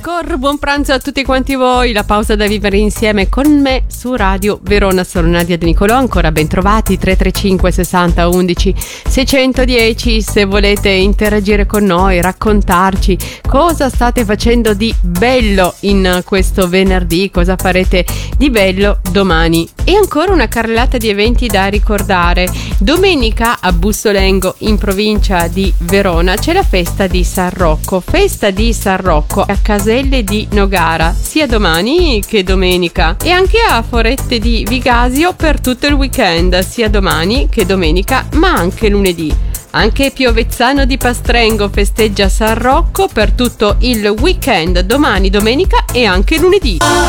ancora buon pranzo a tutti quanti voi, la pausa da vivere insieme con me su Radio Verona. Sono Nadia De Nicolò, ancora ben trovati, 335 60 11 610 se volete interagire con noi, raccontarci cosa state facendo di bello in questo venerdì, cosa farete di bello domani. E ancora una carrellata di eventi da ricordare. Domenica a Bussolengo, in provincia di Verona, c'è la festa di San Rocco a Caselle di Nogara, sia domani che domenica, e anche a Forette di Vigasio per tutto il weekend, sia domani che domenica, ma anche lunedì. Anche Piovezzano di Pastrengo festeggia San Rocco per tutto il weekend, domani, domenica e anche lunedì.